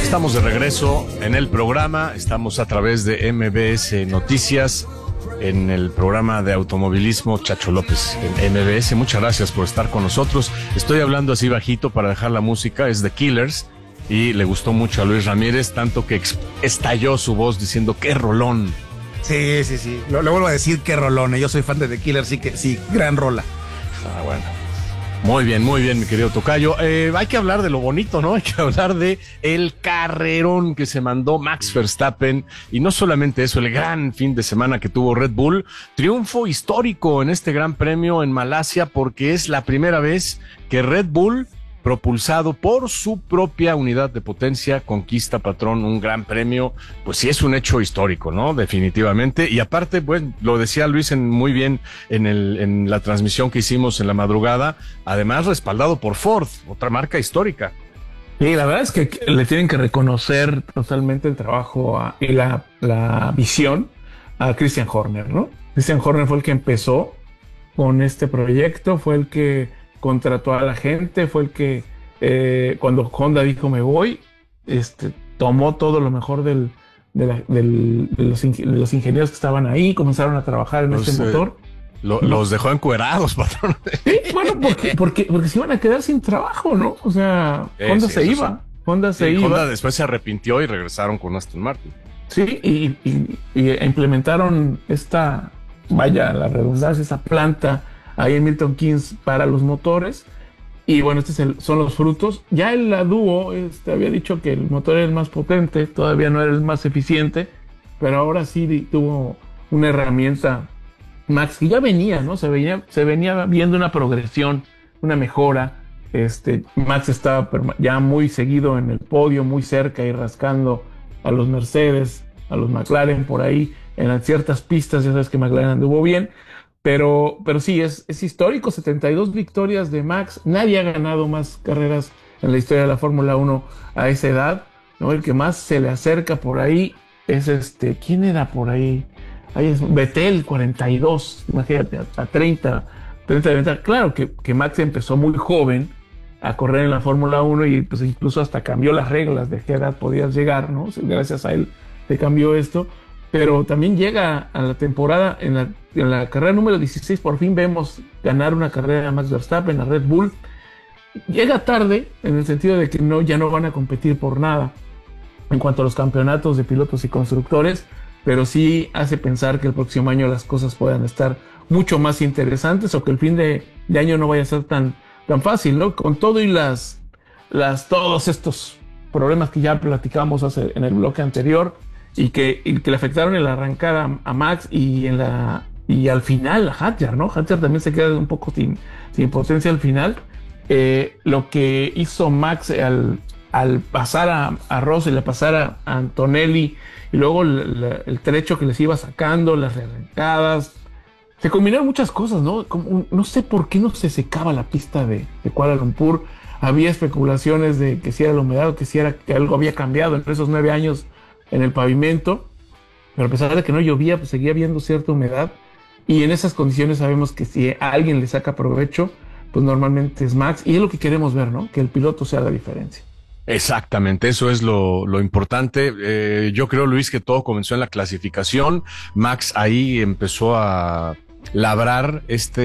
Estamos de regreso en el programa, estamos a través de MBS Noticias, en el programa de automovilismo Chacho López en MBS. Muchas gracias por estar con nosotros. Estoy hablando así bajito para dejar la música, es The Killers, y le gustó mucho a Luis Ramírez, tanto que estalló su voz diciendo ¡qué rolón! Sí. Lo vuelvo a decir, qué rolón. Yo soy fan de The Killers, sí, gran rola. Ah, bueno. Muy bien, mi querido tocayo. Hay que hablar de lo bonito, ¿no? Hay que hablar de el carrerón que se mandó Max Verstappen, y no solamente eso, el gran fin de semana que tuvo Red Bull, triunfo histórico en este Gran Premio en Malasia, porque es la primera vez que Red Bull, propulsado por su propia unidad de potencia, conquista, patrón, un gran premio. Pues sí, es un hecho histórico, ¿no? Definitivamente. Y aparte, bueno, lo decía Luis muy bien en la transmisión que hicimos en la madrugada, además respaldado por Ford, otra marca histórica. Sí, la verdad es que le tienen que reconocer totalmente el trabajo y la visión a Christian Horner, ¿no? Christian Horner fue el que empezó con este proyecto, fue el que contrató a la gente, fue el que cuando Honda dijo me voy, tomó todo lo mejor de los ingenieros que estaban ahí, comenzaron a trabajar en este motor. Los dejó encuerados, patrón. Sí, bueno, porque se iban a quedar sin trabajo, ¿no? O sea, Honda se iba. Honda después se arrepintió y regresaron con Aston Martin. Sí, y implementaron vaya la redundancia, esa planta ahí en Milton Keynes para los motores. Y bueno, son los frutos. Ya en la Duo había dicho que el motor era el más potente, todavía no era el más eficiente, pero ahora sí tuvo una herramienta Max, que ya venía, ¿no? Se venía viendo una progresión, una mejora. Max estaba ya muy seguido en el podio, muy cerca y rascando a los Mercedes, a los McLaren por ahí, en ciertas pistas. Ya sabes que McLaren anduvo bien. Pero sí, es histórico, 72 victorias de Max. Nadie ha ganado más carreras en la historia de la Fórmula 1 a esa edad, ¿no? El que más se le acerca por ahí es ¿quién era por ahí? Ahí es Vettel, 42, imagínate, a 30 de ventaja. Claro que Max empezó muy joven a correr en la Fórmula 1 y pues incluso hasta cambió las reglas de qué edad podías llegar, ¿no? Gracias a él se cambió esto. Pero también llega a la temporada, en la carrera número 16, por fin vemos ganar una carrera a Max Verstappen, a Red Bull. Llega tarde, en el sentido de que ya no van a competir por nada en cuanto a los campeonatos de pilotos y constructores, pero sí hace pensar que el próximo año las cosas puedan estar mucho más interesantes, o que el fin de año no vaya a ser tan fácil, ¿no? Con todo y todos estos problemas que ya platicamos en el bloque anterior, y que le afectaron en la arrancada a Max y al final a Hadjar, ¿no? Hadjar también se queda un poco sin potencia al final. Lo que hizo Max al pasar a Russell, le pasar a Antonelli, y luego el trecho que les iba sacando, las rearrancadas, se combinaron muchas cosas, ¿no? No sé por qué no se secaba la pista de Kuala Lumpur. Había especulaciones de que si era la humedad o que si era que algo había cambiado en esos 9 años en el pavimento, pero a pesar de que no llovía, pues seguía habiendo cierta humedad, y en esas condiciones sabemos que si a alguien le saca provecho, pues normalmente es Max, y es lo que queremos ver, ¿no? Que el piloto sea la diferencia. Exactamente, eso es lo importante. Yo creo, Luis, que todo comenzó en la clasificación. Max ahí empezó a labrar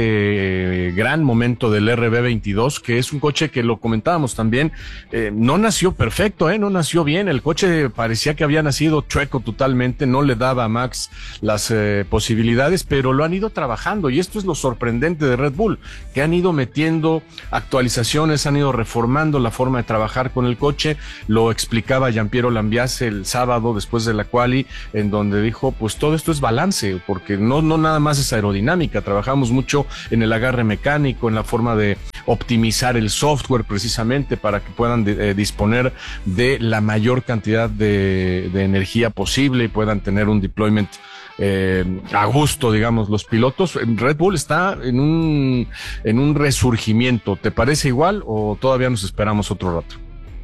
gran momento del RB22, que es un coche que lo comentábamos también, no nació perfecto, no nació bien. El coche parecía que había nacido chueco totalmente, no le daba a Max las posibilidades, pero lo han ido trabajando, y esto es lo sorprendente de Red Bull, que han ido metiendo actualizaciones, han ido reformando la forma de trabajar con el coche. Lo explicaba Giampiero Lambiase el sábado después de la quali, en donde dijo, pues todo esto es balance, porque no nada más es aerodinámica. Trabajamos mucho en el agarre mecánico, en la forma de optimizar el software precisamente para que puedan disponer de la mayor cantidad de energía posible y puedan tener un deployment a gusto, digamos, los pilotos. Red Bull está en un resurgimiento. ¿Te parece igual o todavía nos esperamos otro rato?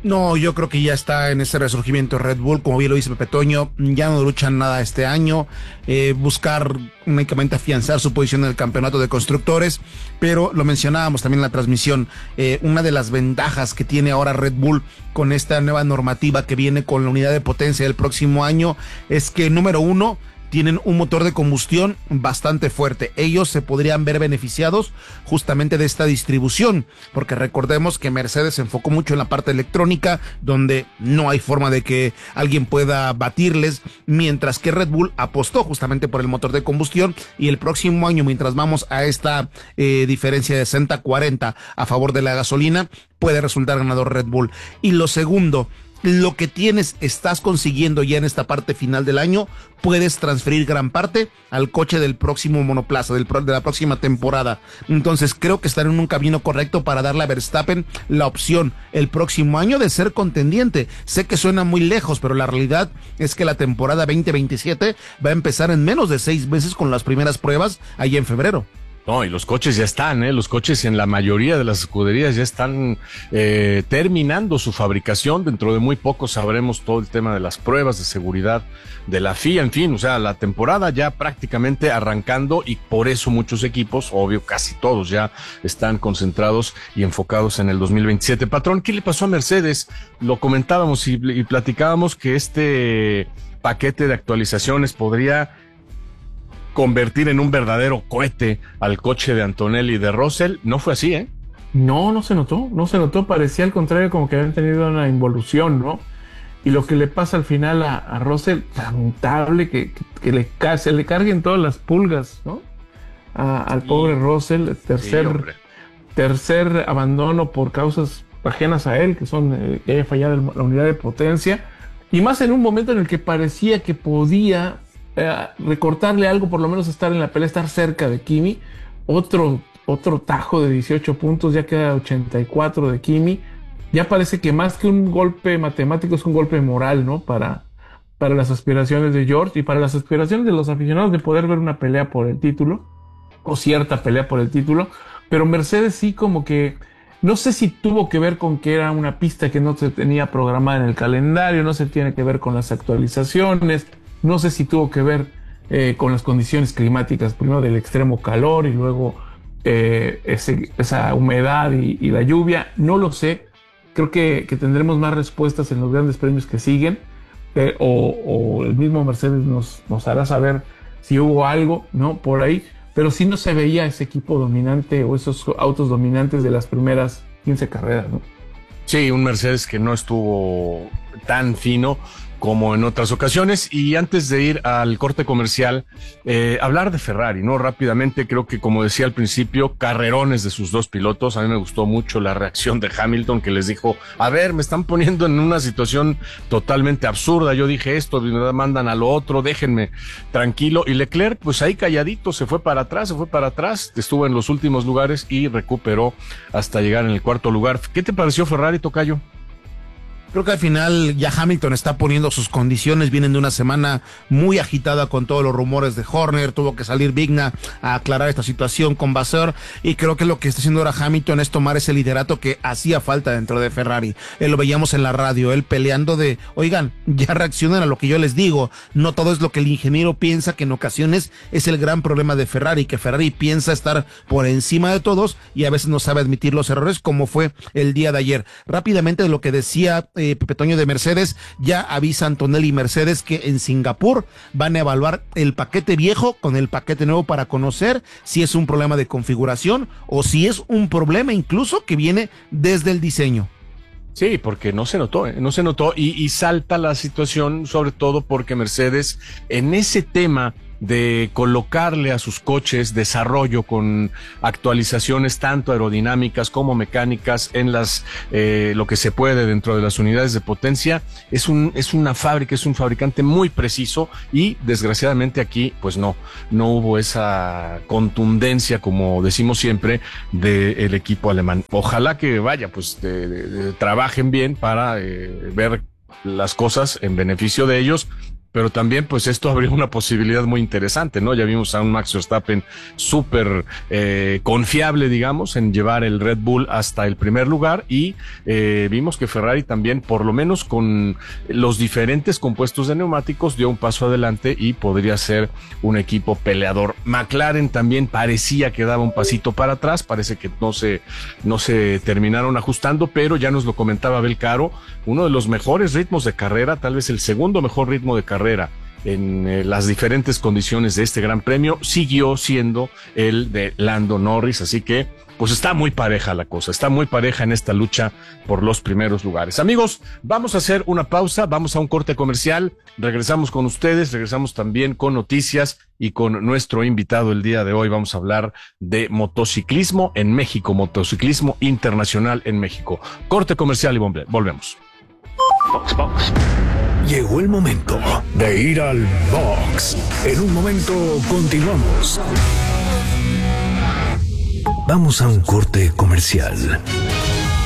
No, yo creo que ya está en ese resurgimiento Red Bull, como bien lo dice Pepe Toño, ya no luchan nada este año, buscar únicamente afianzar su posición en el campeonato de constructores, pero lo mencionábamos también en la transmisión, una de las ventajas que tiene ahora Red Bull con esta nueva normativa que viene con la unidad de potencia del próximo año es que, número uno, tienen un motor de combustión bastante fuerte. Ellos se podrían ver beneficiados justamente de esta distribución, porque recordemos que Mercedes se enfocó mucho en la parte electrónica, donde no hay forma de que alguien pueda batirles, mientras que Red Bull apostó justamente por el motor de combustión, y el próximo año, mientras vamos a esta diferencia de 60-40 a favor de la gasolina, puede resultar ganador Red Bull. Y lo segundo, lo que estás consiguiendo ya en esta parte final del año, puedes transferir gran parte al coche del próximo monoplaza, de la próxima temporada. Entonces creo que están en un camino correcto para darle a Verstappen la opción el próximo año de ser contendiente. Sé que suena muy lejos, pero la realidad es que la temporada 2027 va a empezar en menos de 6 meses con las primeras pruebas ahí en febrero. No, y los coches ya están, los coches en la mayoría de las escuderías ya están terminando su fabricación. Dentro de muy poco sabremos todo el tema de las pruebas de seguridad de la FIA, en fin, o sea, la temporada ya prácticamente arrancando, y por eso muchos equipos, obvio, casi todos ya están concentrados y enfocados en el 2027. Patrón, ¿qué le pasó a Mercedes? Lo comentábamos y platicábamos que este paquete de actualizaciones podría convertir en un verdadero cohete al coche de Antonelli y de Russell. No fue así, ¿eh? No se notó, parecía al contrario como que habían tenido una involución, ¿no? Y lo que le pasa al final a Russell, lamentable que se le carguen todas las pulgas, ¿no? Al pobre Russell, tercer abandono por causas ajenas a él, que son que haya fallado la unidad de potencia, y más en un momento en el que parecía que podía recortarle algo, por lo menos estar en la pelea, estar cerca de Kimi. Otro tajo de 18 puntos, ya queda 84 de Kimi. Ya parece que más que un golpe matemático es un golpe moral, ¿no? Para las aspiraciones de George y para las aspiraciones de los aficionados de poder ver una pelea por el título, o cierta pelea por el título. Pero Mercedes sí, como que no sé si tuvo que ver con que era una pista que no se tenía programada en el calendario, no se tiene que ver con las actualizaciones, no sé si tuvo que ver con las condiciones climáticas, primero del extremo calor y luego esa humedad y la lluvia, no lo sé. Creo que tendremos más respuestas en los grandes premios que siguen, o el mismo Mercedes nos hará saber si hubo algo, ¿no? Por ahí, pero sí no se veía ese equipo dominante o esos autos dominantes de las primeras 15 carreras, ¿no? Sí, un Mercedes que no estuvo tan fino como en otras ocasiones. Y antes de ir al corte comercial, hablar de Ferrari, ¿no? Rápidamente, creo que, como decía al principio, carrerones de sus dos pilotos. A mí me gustó mucho la reacción de Hamilton, que les dijo, a ver, me están poniendo en una situación totalmente absurda, yo dije esto, me mandan a lo otro, déjenme tranquilo. Y Leclerc, pues ahí calladito, se fue para atrás, estuvo en los últimos lugares y recuperó hasta llegar en el cuarto lugar. ¿Qué te pareció Ferrari, tocayo? Creo que al final ya Hamilton está poniendo sus condiciones, vienen de una semana muy agitada con todos los rumores de Horner, tuvo que salir Vigna a aclarar esta situación con Vasseur, y creo que lo que está haciendo ahora Hamilton es tomar ese liderato que hacía falta dentro de Ferrari. Lo veíamos en la radio, él peleando de, oigan, ya reaccionan a lo que yo les digo, no todo es lo que el ingeniero piensa, que en ocasiones es el gran problema de Ferrari, que Ferrari piensa estar por encima de todos y a veces no sabe admitir los errores, como fue el día de ayer. Rápidamente, de lo que decía Pepe Toño de Mercedes, ya avisa Antonelli y Mercedes que en Singapur van a evaluar el paquete viejo con el paquete nuevo para conocer si es un problema de configuración o si es un problema incluso que viene desde el diseño. Sí, porque no se notó y salta la situación, sobre todo porque Mercedes en ese tema de colocarle a sus coches desarrollo con actualizaciones tanto aerodinámicas como mecánicas en lo que se puede dentro de las unidades de potencia, es una fábrica, es un fabricante muy preciso, y desgraciadamente aquí pues no hubo esa contundencia, como decimos siempre, del equipo alemán. Ojalá que trabajen bien para ver las cosas en beneficio de ellos, pero también pues esto abrió una posibilidad muy interesante, ¿no? Ya vimos a un Max Verstappen súper confiable, digamos, en llevar el Red Bull hasta el primer lugar, y vimos que Ferrari también, por lo menos con los diferentes compuestos de neumáticos, dio un paso adelante y podría ser un equipo peleador. McLaren también parecía que daba un pasito para atrás, parece que no se terminaron ajustando, pero ya nos lo comentaba Abel Caro, uno de los mejores ritmos de carrera, tal vez el segundo mejor ritmo de carrera en las diferentes condiciones de este Gran Premio, siguió siendo el de Lando Norris, así que pues está muy pareja la cosa, está muy pareja en esta lucha por los primeros lugares. Amigos, vamos a hacer una pausa, vamos a un corte comercial, regresamos con ustedes, regresamos también con noticias y con nuestro invitado el día de hoy. Vamos a hablar de motociclismo en México, motociclismo internacional en México. Corte comercial y volvemos. Box. Llegó el momento de ir al box. En un momento continuamos. Vamos a un corte comercial.